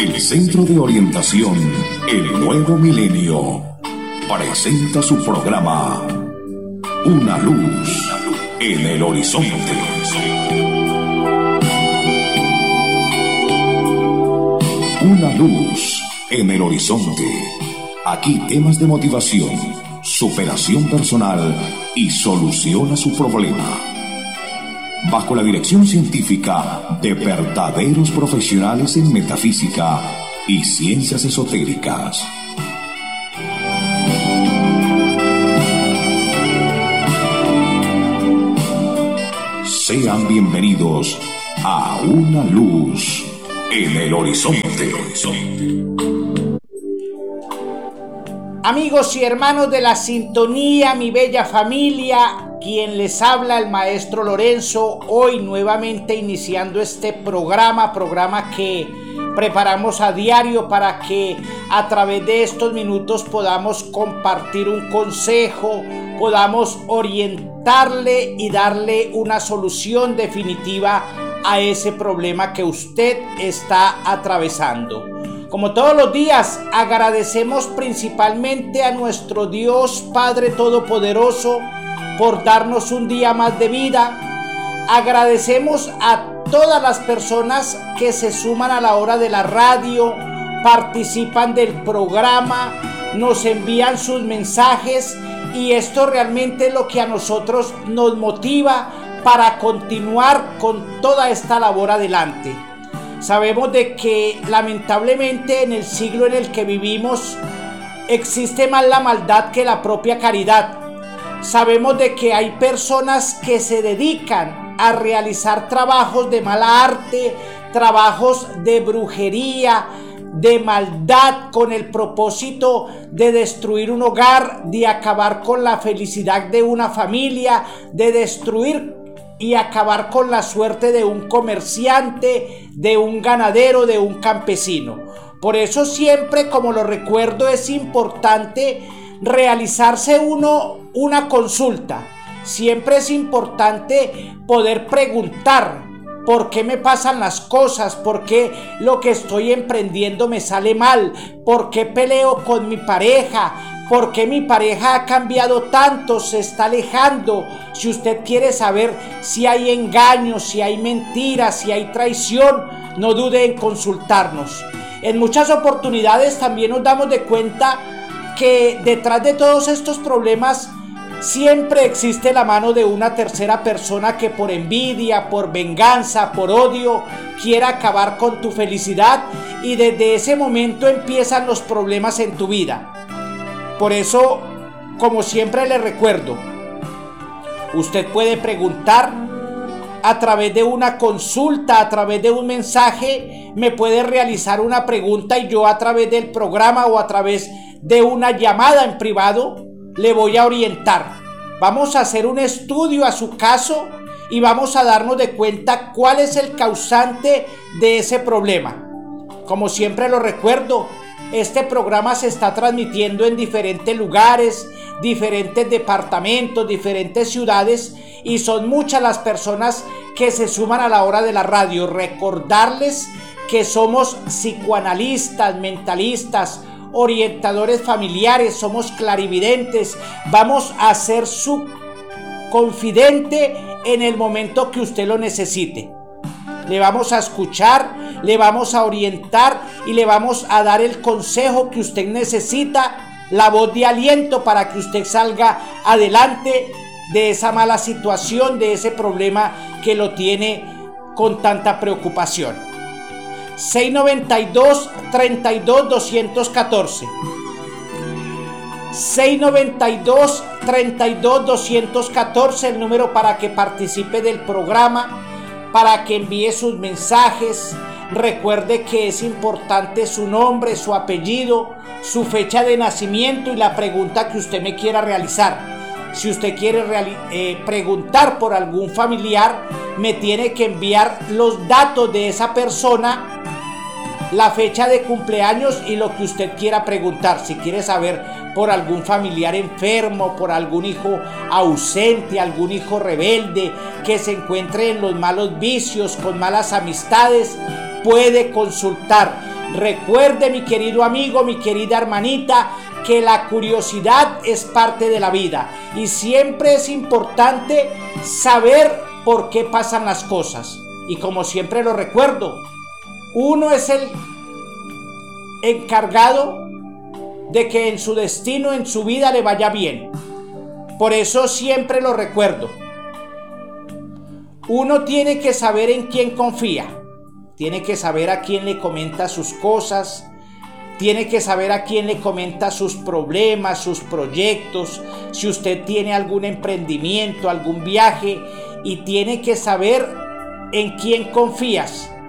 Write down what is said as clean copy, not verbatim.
El Centro de Orientación El Nuevo Milenio presenta su programa Una Luz en el Horizonte. Una luz en el horizonte. Aquí temas de motivación, superación personal y solución a su problema. Bajo la dirección científica de verdaderos profesionales en metafísica y ciencias esotéricas. Sean bienvenidos a Una Luz en el Horizonte. Amigos y hermanos de la sintonía, mi bella familia, quien les habla el maestro Lorenzo, hoy nuevamente iniciando este programa que preparamos a diario para que a través de estos minutos podamos compartir un consejo, podamos orientarle y darle una solución definitiva a ese problema que usted está atravesando. Como todos los días, agradecemos principalmente a nuestro Dios Padre Todopoderoso por darnos un día más de vida. Agradecemos a todas las personas que se suman a la hora de la radio, participan del programa, nos envían sus mensajes y esto realmente es lo que a nosotros nos motiva para continuar con toda esta labor adelante. Sabemos de que lamentablemente en el siglo en el que vivimos existe más la maldad que la propia caridad. Sabemos de que hay personas que se dedican a realizar trabajos de mala arte, trabajos de brujería, de maldad, con el propósito de destruir un hogar, de acabar con la felicidad de una familia, de destruir y acabar con la suerte de un comerciante, de un ganadero, de un campesino. Por eso siempre, como lo recuerdo, es importante realizarse una consulta. Siempre es importante poder preguntar por qué me pasan las cosas, por qué lo que estoy emprendiendo me sale mal, por qué peleo con mi pareja, por qué mi pareja ha cambiado tanto, se está alejando. Si usted quiere saber si hay engaños, si hay mentiras, si hay traición, no dude en consultarnos. En muchas oportunidades también nos damos de cuenta que detrás de todos estos problemas siempre existe la mano de una tercera persona que por envidia, por venganza, por odio, quiera acabar con tu felicidad y desde ese momento empiezan los problemas en tu vida. Por eso, como siempre le recuerdo, usted puede preguntar a través de una consulta, a través de un mensaje, me puede realizar una pregunta y yo a través del programa o a través de una llamada en privado le voy a orientar. Vamos a hacer un estudio a su caso y vamos a darnos de cuenta cuál es el causante de ese problema. Como siempre lo recuerdo, este programa se está transmitiendo en diferentes lugares, diferentes departamentos, diferentes ciudades y son muchas las personas que se suman a la hora de la radio. Recordarles que somos psicoanalistas, mentalistas, orientadores familiares, somos clarividentes, vamos a ser su confidente en el momento que usted lo necesite. Le vamos a escuchar, le vamos a orientar y le vamos a dar el consejo que usted necesita, la voz de aliento para que usted salga adelante de esa mala situación, de ese problema que lo tiene con tanta preocupación. 692-32-214 692-32-214, el número para que participe del programa, para que envíe sus mensajes. Recuerde que es importante su nombre, su apellido, su fecha de nacimiento y la pregunta que usted me quiera realizar. Si usted quiere preguntar por algún familiar, me tiene que enviar los datos de esa persona, la fecha de cumpleaños y lo que usted quiera preguntar. Si quiere saber por algún familiar enfermo, por algún hijo ausente, algún hijo rebelde que se encuentre en los malos vicios, con malas amistades, puede consultar. Recuerde, mi querido amigo, mi querida hermanita, que la curiosidad es parte de la vida y siempre es importante saber por qué pasan las cosas. Y como siempre lo recuerdo, uno es el encargado de que en su destino, en su vida le vaya bien. Por eso siempre lo recuerdo. Uno tiene que saber en quién confía, tiene que saber a quién le comenta sus cosas, tiene que saber a quién le comenta sus problemas, sus proyectos, si usted tiene algún emprendimiento, algún viaje, y tiene que saber en quién confías.